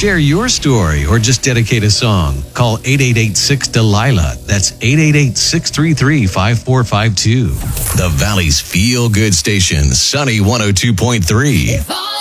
Share your story or just dedicate a song. Call 888-6-DELILA. That's 888-633-5452. The Valley's Feel Good Station, Sunny 102.3.